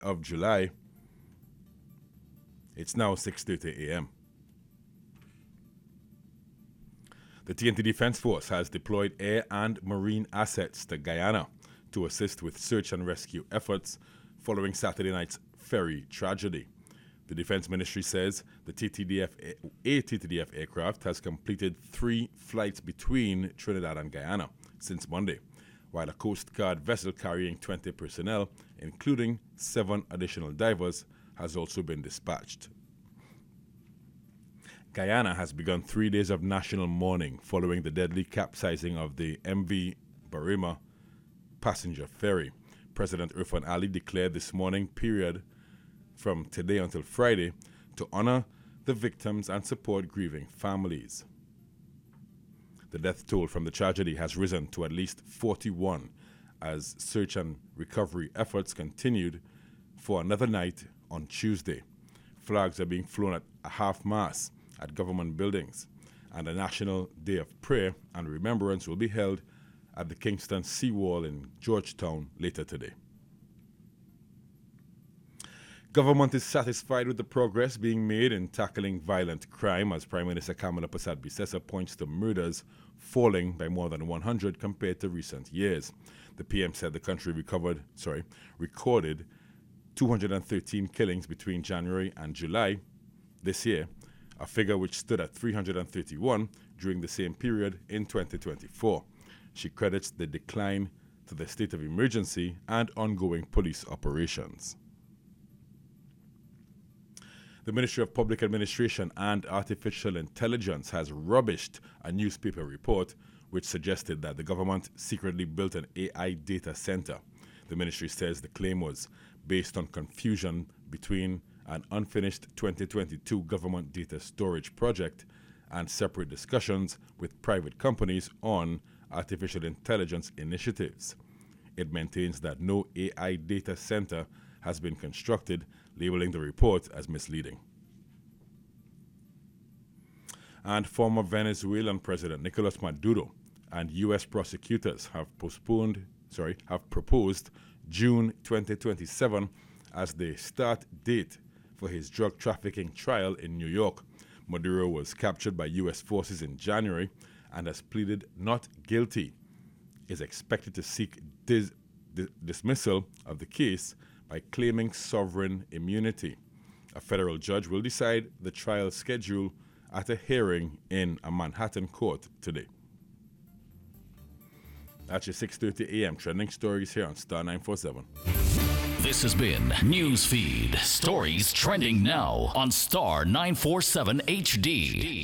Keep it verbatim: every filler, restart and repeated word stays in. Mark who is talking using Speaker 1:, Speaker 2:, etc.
Speaker 1: of July. It's now six thirty a m The T N T Defense Force has deployed air and marine assets to Guyana to assist with search and rescue efforts following Saturday night's ferry tragedy. The Defense Ministry says the T T D F, a T T D F aircraft has completed three flights between Trinidad and Guyana since Monday, while a Coast Guard vessel carrying twenty personnel, including seven additional divers, has also been dispatched. Guyana has begun three days of national mourning following the deadly capsizing of the M V Barima passenger ferry. President Irfan Ali declared this mourning period from today until Friday to honor the victims and support grieving families. The death toll from the tragedy has risen to at least forty-one as search and recovery efforts continued for another night on Tuesday. Flags are being flown at a half-mast at government buildings, and a National Day of Prayer and Remembrance will be held at the Kingston Seawall in Georgetown later today. Government is satisfied with the progress being made in tackling violent crime as Prime Minister Kamala Persad-Bissessar points to murders falling by more than one hundred compared to recent years. The P M said the country recovered, sorry, recorded two hundred thirteen killings between January and July this year, a figure which stood at three hundred thirty-one during the same period in twenty twenty-four. She credits the decline to the state of emergency and ongoing police operations. The Ministry of Public Administration and Artificial Intelligence has rubbished a newspaper report which suggested that the government secretly built an A I data center. The ministry says the claim was based on confusion between an unfinished twenty twenty-two government data storage project and separate discussions with private companies on artificial intelligence initiatives. It maintains that no A I data center has been constructed, labeling the report as misleading. And former Venezuelan President Nicolas Maduro and U S prosecutors have postponed, sorry, have proposed June twenty twenty-seven as the start date for his drug trafficking trial in New York. Maduro was captured by U S forces in January and has pleaded not guilty. Is expected to seek dis- dis- dismissal of the case by claiming sovereign immunity. A federal judge will decide the trial schedule at a hearing in a Manhattan court today. That's your six thirty a m trending stories here on Star nine forty-seven.
Speaker 2: This has been Newsfeed, stories trending now on Star nine forty-seven H D.